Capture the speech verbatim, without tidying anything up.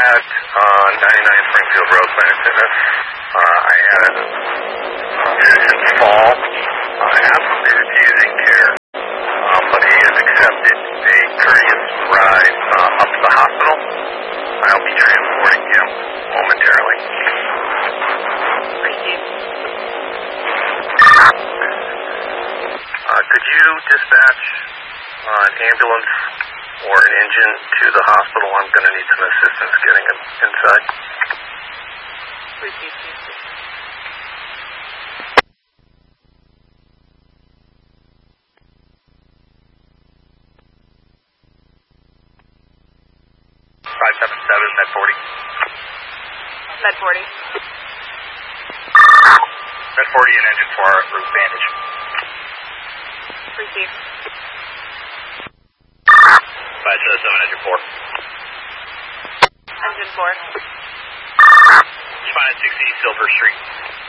at uh, ninety-nine Springfield Road, Planet Fitness. Uh, I had a patient fall, uh, absolutely refusing care, uh, but he has accepted a courteous ride uh, up to the hospital. I'll be transporting him momentarily. Received. Uh, could you dispatch uh, an ambulance or an engine to the hospital? I'm going to need some assistance getting him inside. Received. five seven seven, Med forty. Med forty. Med forty and engine four, roof bandage. Received. five seven seven, engine four. Engine four. Spine at sixty Silver Street.